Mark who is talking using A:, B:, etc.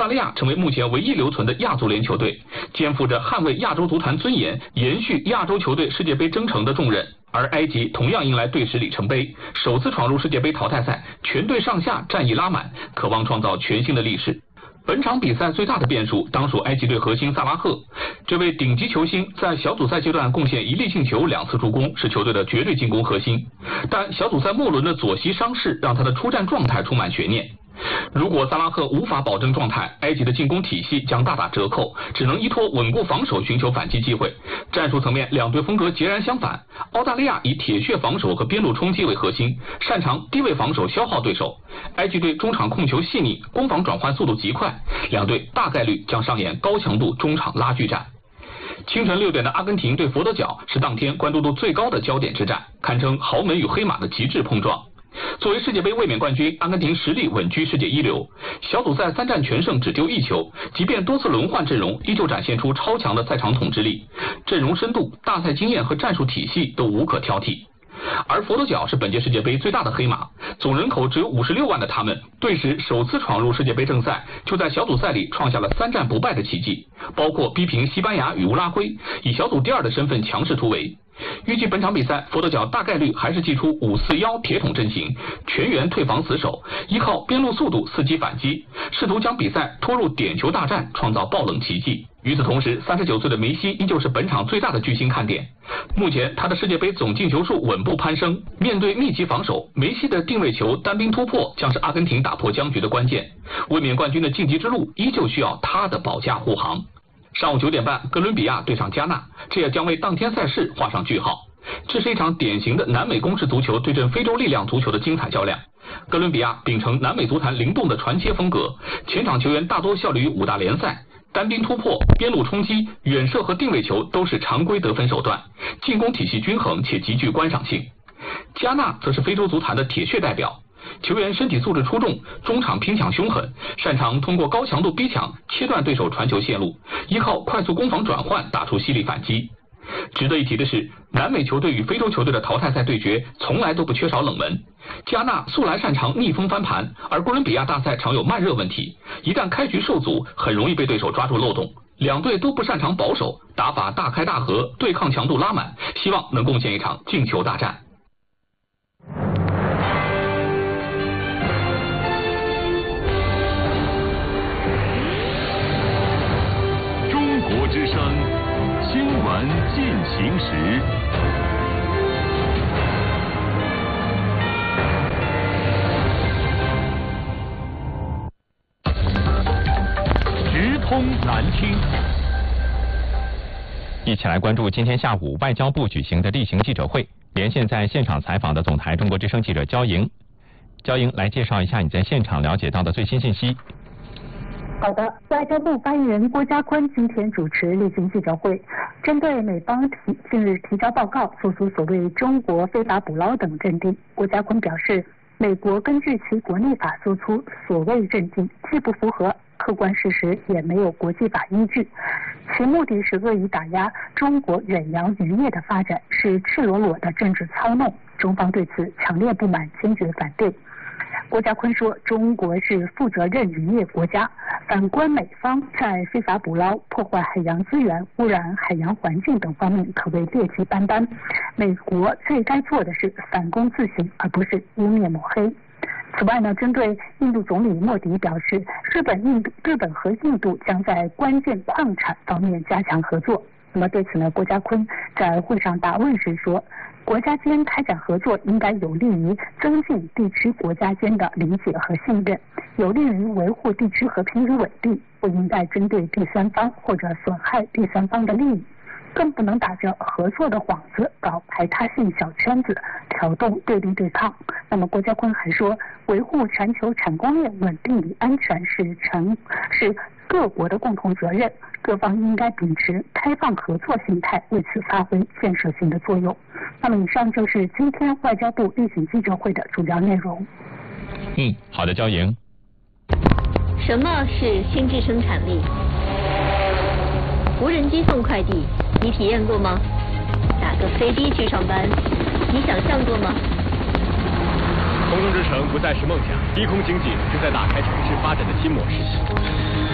A: 大利亚成为目前唯一留存的亚足联球队，肩负着捍卫亚洲足坛尊严、延续亚洲球队世界杯征程的重任。而埃及同样迎来队史里程碑，首次闯入世界杯淘汰赛，全队上下战意拉满，渴望创造全新的历史。本场比赛最大的变数当属埃及队核心萨拉赫，这位顶级球星在小组赛阶段贡献1粒进球2次助攻，是球队的绝对进攻核心。但小组赛末轮的左膝伤势让他的出战状态充满悬念。如果萨拉赫无法保证状态，埃及的进攻体系将大打折扣，只能依托稳固防守寻求反击机会。战术层面，两队风格截然相反。澳大利亚以铁血防守和边路冲击为核心，擅长低位防守消耗对手。埃及队中场控球细腻，攻防转换速度极快，两队大概率将上演高强度中场拉锯战。清晨6点的阿根廷对佛得角是当天关注度最高的焦点之战，堪称豪门与黑马的极致碰撞。作为世界杯卫冕冠军，阿根廷实力稳居世界一流，小组赛3战全胜，只丢1球，即便多次轮换阵容，依旧展现出超强的赛场统治力，阵容深度、大赛经验和战术体系都无可挑剔。而佛得角是本届世界杯最大的黑马，总人口只有56万的他们，队史首次闯入世界杯正赛，就在小组赛里创下了3战不败的奇迹，包括逼平西班牙与乌拉圭，以小组第2的身份强势突围。预计本场比赛，佛得角大概率还是祭出5-4-1铁桶阵型，全员退防死守，依靠边路速度伺机反击，试图将比赛拖入点球大战，创造爆冷奇迹。与此同时，39岁的梅西依旧是本场最大的巨星看点。目前他的世界杯总进球数稳步攀升，面对密集防守，梅西的定位球单兵突破将是阿根廷打破僵局的关键。卫冕冠军的晋级之路依旧需要他的保驾护航。上午9点半，哥伦比亚对上加纳，这也将为当天赛事画上句号。这是一场典型的南美攻势足球对阵非洲力量足球的精彩较量。哥伦比亚秉承南美足坛灵动的传切风格，前场球员大多效力于5大联赛，单兵突破、边路冲击、远射和定位球都是常规得分手段，进攻体系均衡且极具观赏性。加纳则是非洲足坛的铁血代表，球员身体素质出众，中场拼抢凶狠，擅长通过高强度逼抢切断对手传球线路，依靠快速攻防转换打出犀利反击。值得一提的是，南美球队与非洲球队的淘汰赛对决从来都不缺少冷门。加纳素来擅长逆风翻盘，而哥伦比亚大赛常有慢热问题，一旦开局受阻，很容易被对手抓住漏洞。两队都不擅长保守，打法大开大合，对抗强度拉满，希望能贡献一场进球大战。
B: 中国之声新闻进行时。直通南听，
C: 一起来关注今天下午外交部举行的例行记者会。连线在现场采访的总台中国之声记者焦莹，焦莹来介绍一下你在现场了解到的最新信息。
D: 好的，外交部发言人郭家坤今天主持例行记者会，针对美方近日提交报告，诉诸所谓中国非法捕捞等认定，郭家坤表示，美国根据其国内法做出所谓认定，既不符合客观事实，也没有国际法依据，其目的是恶意打压中国远洋渔业的发展，是赤裸裸的政治操弄，中方对此强烈不满，坚决反对。郭家坤说，中国是负责任渔业国家，反观美方在非法捕捞、破坏海洋资源、污染海洋环境等方面可谓劣迹斑斑。美国最该做的是反躬自省，而不是污蔑抹黑。此外呢，针对印度总理莫迪表示，日本和印度将在关键矿产方面加强合作。那么对此呢，郭家坤在会上答问时说，国家间开展合作应该有利于增进地区国家间的理解和信任，有利于维护地区和平与稳定，不应该针对第三方或者损害第三方的利益，更不能打着合作的幌子搞排他性小圈子，挑动对立对抗。那么郭家坤还说，维护全球产供链稳定与安全是各国的共同责任，各方应该秉持开放合作心态，为此发挥建设性的作用。那么以上就是今天外交部例行记者会的主要内容。
C: 好的，焦莹。
E: 什么是新智生产力？无人机送快递，你体验过吗？打个飞的去上班，你想象过吗？
F: 空中之城不再是梦想，低空经济正在打开城市发展的新模式。